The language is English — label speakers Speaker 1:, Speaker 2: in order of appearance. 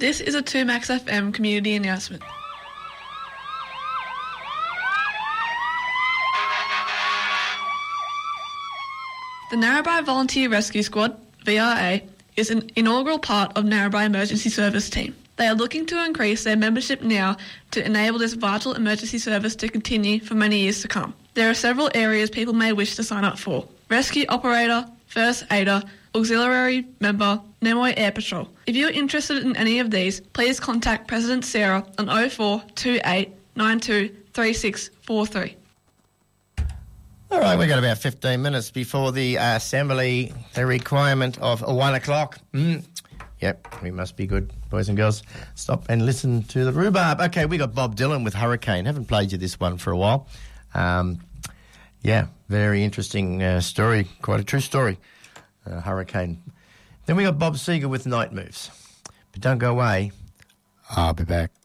Speaker 1: This is a 2Max FM community announcement. The Narrabri Volunteer Rescue Squad, VRA, is an inaugural part of Narrabri Emergency Service Team. They are looking to increase their membership now to enable this vital emergency service to continue for many years to come. There are several areas people may wish to sign up for: rescue operator, first aider, auxiliary member, Nimoy Air Patrol. If you are interested in any of these, please contact President Sarah on 0428 92 3643.
Speaker 2: All right, we've got about 15 minutes before the assembly, the requirement of 1 o'clock. Yep, we must be good, boys and girls. Stop and listen to the rhubarb. Okay, we got Bob Dylan with Hurricane. Haven't played you this one for a while. Yeah, very interesting story, quite a true story, Hurricane. Then we got Bob Seger with Night Moves. But don't go away, I'll be back.